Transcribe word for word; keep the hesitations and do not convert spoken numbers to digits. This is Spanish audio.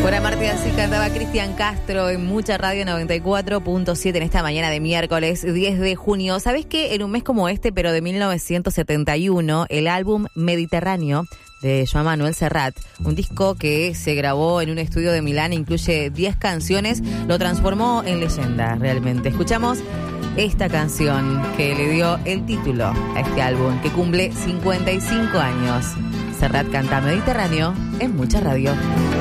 Por amarte así cantaba Cristian Castro en Mucha Radio noventa y cuatro punto siete en esta mañana de miércoles diez de junio. ¿Sabés qué? En un mes como este, pero de mil novecientos setenta y uno, el álbum Mediterráneo de Joan Manuel Serrat, un disco que se grabó en un estudio de Milán, incluye diez canciones, lo transformó en leyenda realmente. Escuchamos esta canción que le dio el título a este álbum, que cumple cincuenta y cinco años. Serrat canta Mediterráneo en Mucha Radio.